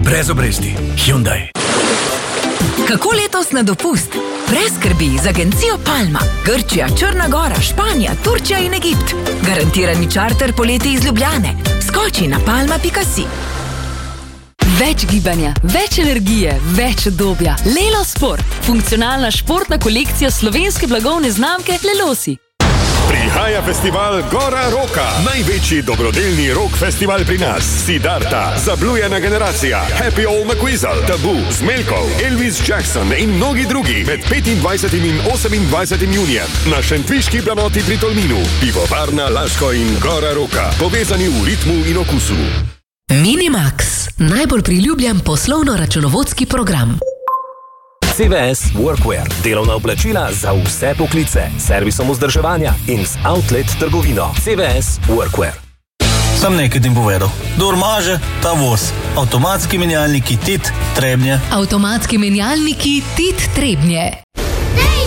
brez obresti. Hyundai. Kako letos na dopust? Brez skrbi z agencijo Palma. Grčija, Črna Gora, Španija, Turčija in Egipt. Garantirani čarter poleti iz Ljubljane. Skoči na palma.si. Več gibanja, več energije, več udobja. Lelo Sport. Funkcionalna športna kolekcija slovenske blagovne znamke Lelosi. Prihaja festival Gora Roka. Največji dobrodelni rock festival pri nas. Siddharta, Zablujena generacija, Happy All McQuizzle, Tabu, Zmelkov, Elvis Jackson in mnogi drugi med 25. in 28. junijem na šentviški planoti pri Tolminu. Pivovarna Laško in Gora Roka. Povezani v ritmu in okusu. Minimax. Najbolj priljubljen poslovno-računovodski program. CVS Workwear. Delovna oblačila za vse poklice. Servisom vzdrževanja in z outlet trgovino. CVS Workwear. Sam nekaj tim povedal. Kdor maže, ta voz. Avtomatski menjalniki TIT Trebnje. Avtomatski menjalniki TIT Trebnje.